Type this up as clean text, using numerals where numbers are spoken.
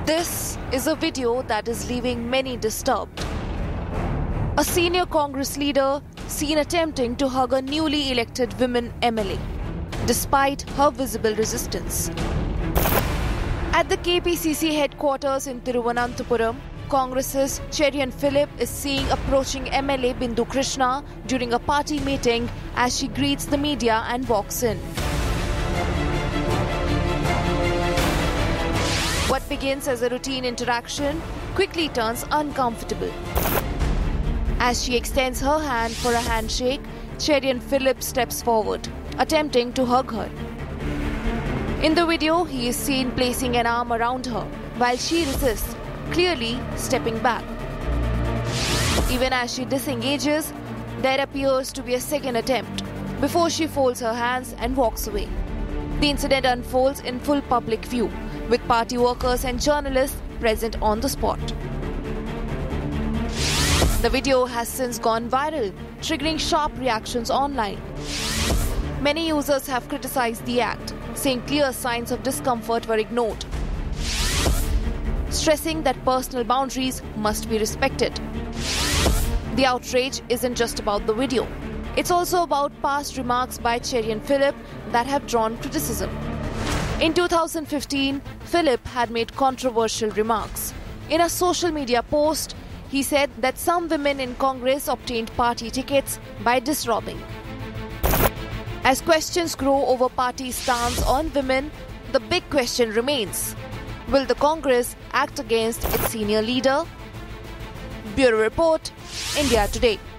This is a video that is leaving many disturbed. A senior Congress leader seen attempting to hug a newly elected women MLA, despite her visible resistance. At the KPCC headquarters in Thiruvananthapuram, Congress's Cherian Philip is seen approaching MLA Bindu Krishna during a party meeting as she greets the media and walks in. What begins as a routine interaction quickly turns uncomfortable. As she extends her hand for a handshake, Cherian Philip steps forward, attempting to hug her. In the video, he is seen placing an arm around her while she resists, clearly stepping back. Even as she disengages, there appears to be a second attempt before she folds her hands and walks away. The incident unfolds in full public view, with party workers and journalists present on the spot. The video has since gone viral, triggering sharp reactions online. Many users have criticized the act, saying clear signs of discomfort were ignored, stressing that personal boundaries must be respected. The outrage isn't just about the video. It's also about past remarks by Cherian Philip that have drawn criticism. In 2015, Philip had made controversial remarks. In a social media post, he said that some women in Congress obtained party tickets by disrobing. As questions grow over party stance on women, the big question remains: will the Congress act against its senior leader? Bureau Report, India Today.